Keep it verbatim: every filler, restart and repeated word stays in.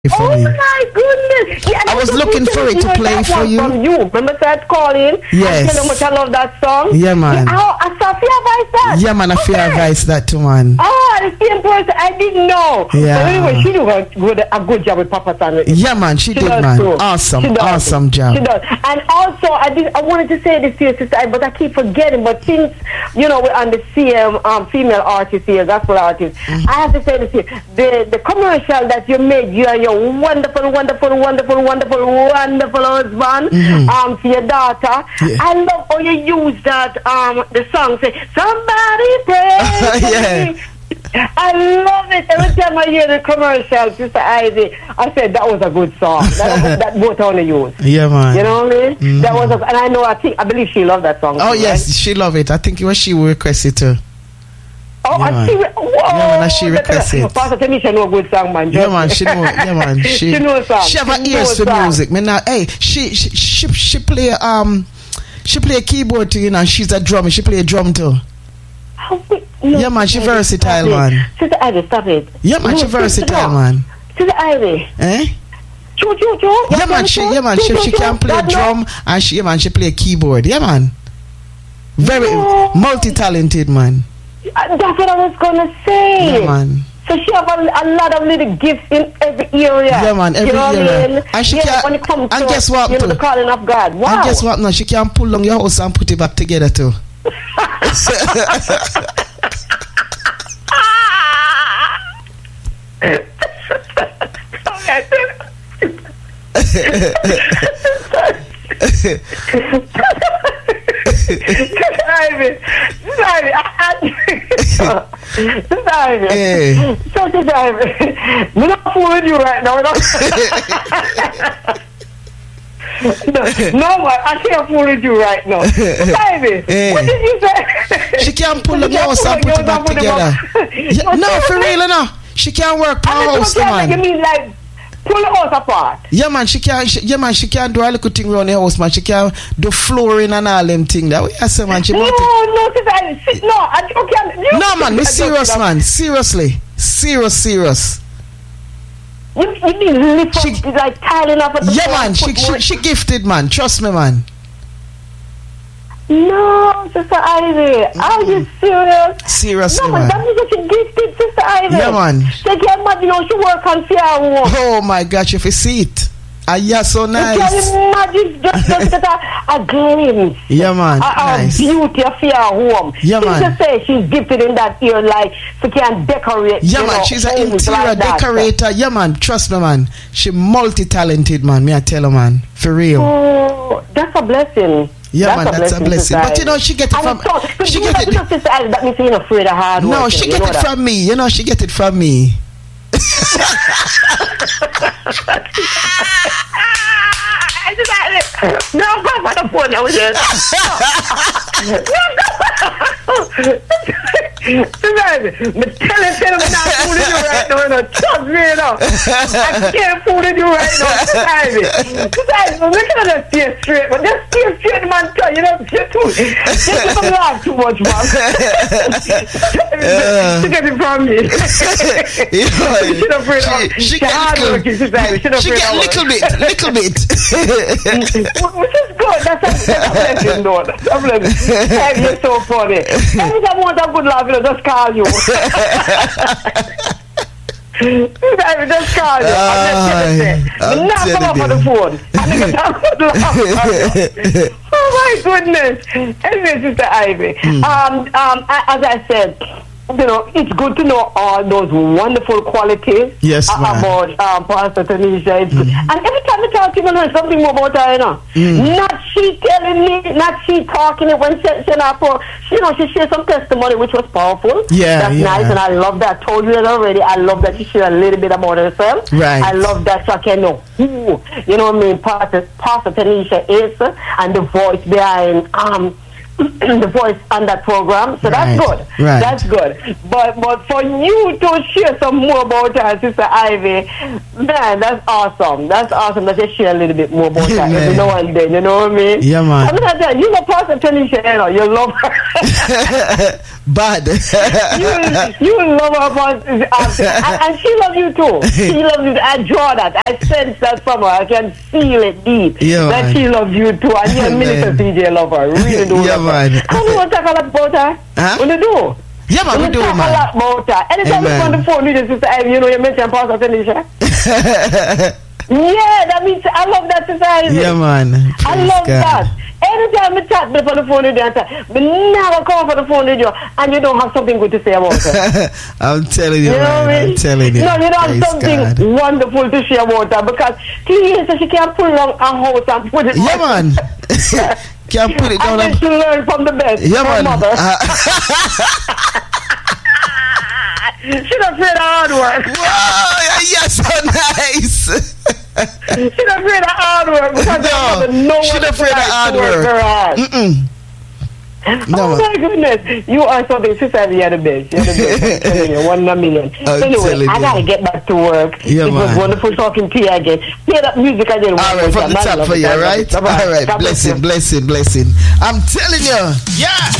For oh me. my goodness! Yeah, I was looking for it to play for you. From you, remember that calling? Yes. I tell you how much I love that song. Yeah, man. Yeah, oh, I saw Fear Vice that. Yeah, man. I okay. Fear Vice that too, man. Oh, the same person. I didn't know. Yeah. So anyway, she did a good, a good job with Papa San. Yeah, man. She, she did, man. Too. Awesome, awesome job. She does. And also, I did. I wanted to say this to you, sister, but I keep forgetting. But since you know we're on the C M um, female artist here, gospel artist, mm-hmm. I have to say this here. The the commercial that you made, you and your wonderful. Wonderful, wonderful, wonderful, wonderful husband, mm-hmm. um, for your daughter. Yeah. I love how you use that, um, the song, say, somebody pray for yeah. me. I love it. Every time I hear the commercial, Sister Ivy, I said that was a good song. That, was, that both on the use. Yeah, man. You know what I mean? Mm-hmm. That was, a, and I know, I think, I believe she loved that song. Oh, too, yes, right? she loved it. I think it was she who requested too. Oh, yeah, and she, whoa, yeah, man, she requested. Pastor Tanisha know a good song, man. Yeah, man, she know. Yeah, man, she, she knows song. She have her ears to music. Man, now, hey, she she she, she play um, she play a keyboard too. You know, she's a drummer. She play a drum too. Oh, wait, no, yeah, man, she versatile, man. Sister Ivy, stop it. Yeah, man, no, she versatile, no. man. Sister Ivy. Eh? Choo, choo, choo. Yeah, man, she, yeah, man, she, she can play a drum and she, yeah, man, she play a keyboard. Yeah, man. Very no. multi-talented, man. That's what I was gonna say. Yeah, man. So she have a, a lot of little gifts in every area. Yeah, man, every you know area. I mean? And she yeah, can. when it comes and to, guess what? You know, the calling of God. Wow. And guess what? No, she can pull on your house and put it back together too. Ivy, Ivy, Ivy. Hey. So, Ivy, we're not fooling you right now. no, no, man, I can't fool with you right now. Ivy, hey. What did you say? She can't pull up your house and put it back together. Yeah, no, for real, no. She can't work per house, man. You mean like pull the house apart? Yeah, man, she can't. She, yeah, man, she can't do a little thing around the house, man. She can't do flooring and all them things. That way, I say, man, she. No, no, I, no, I okay, you, no, man, me serious, man. Seriously, serious, serious. You, you mean lift she, up, like tiling up at the yeah, man, she, she she gifted, man. Trust me, man. No, Sister Ivy, mm-hmm. Are you serious? Seriously, no, man. No, that means that she gifted, Sister Ivy. Yeah, man. So you can imagine how she work on fear home. Oh my gosh, if you see it. Ah, yeah, so nice. You can imagine just, just a, a glimpse. Yeah, man. A, a nice. beauty of fear home. Yeah, she man. Just say she's gifted in that ear, like she can decorate. Yeah, you man. know, She's an interior like decorator. That. Yeah, man. Trust me, man. She multi-talented, man. Me I tell her, man. For real. Oh, that's a blessing. Yeah, that's man, a that's blessing, a blessing. But you know, she get it and from. So, she get it. Sister, that means you're not afraid of hard work. No, she get it from me. You know, she get it from me. No, I'm on the phone. I was just. But tell him, tell him I'm not fooling you right now. No, trust me, you know. I can't fool you right now. Ivy. Ivy, we're going to stay straight. But just stay straight, man. You know, just don't laugh too much, man. She get it from me. You know, she should have afraid of She get a little bit, little bit. Which is good. That's a, that's a blessing, though. That's a blessing. Ivy, you're so funny. Every time I want a good laugh, you know, just call you. Ivy, just call you. I'm just I'm not come up on the phone. I'm going to good laugh. Oh, my goodness. Anyway, Sister Ivy, mm. um, um, as I said, you know, it's good to know all those wonderful qualities yes, uh, about um, Pastor Tanisha. It's mm. good. And every time I talk to him, I learn something more about her, you know. Mm. Not she telling me, not she talking it when she, she, not, she, you know, she shared some testimony which was powerful. Yeah, That's yeah. nice, and I love that. I told you that already. I love that she shared a little bit about herself. Right. I love that so I can know who, you know what I mean, Pastor, Pastor Tanisha is and the voice behind, um, the voice on that program, so Right, that's good. right. That's good. But but for you to share some more about her, Sister Ivy, man, that's awesome. That's awesome that you share a little bit more about her every Man. now and then. You know what I mean? Yeah, man. I'm gonna tell you, you know, Pastor Tanisha, you know, you love her. Bad. you you love her, but, um, and, and she loves you too. She loves you. I draw that. I sense that from her. I can feel it deep. Yeah, that man. she loves you too, and you and Minister Man. P J love her. Really do Yeah, love man. her. And we want to talk a lot about her. Huh? What you do? Yeah, man, we do, talk a man. lot about her. Anytime Amen. you on the phone with your sister Ivy, you know you mention Pastor Tanisha. Yeah, that means I love that, Sister Ivy. Yeah, man. I Praise love God. that. Anytime I chat with on the phone with you, I never come for the phone with you, and you don't have something good to say about her. I'm telling you, You know what man. I mean? I'm telling you. No, you don't have Praise something God. wonderful to share about her because clearly so she can pull along a house and put it Yeah, man. Can't put it down. and then on- she learn from the best. Yeah, her man. mother. Uh, She don't afraid of hard work. wow, yes, so nice. She don't afraid of hard work because her mother No, know she what not it's afraid of like to hard work work. her hard. Mm-mm. No, Oh man. my goodness, you are something. Sister, you're the best. You're the best. I'm telling you, one in a million. I'm Anyway, telling I you. gotta get back to work. Yeah, it was man. wonderful talking to you again. Play that music again. All right, from the top for you, all right? All right, blessing, blessing, blessing. I'm telling you. Yeah.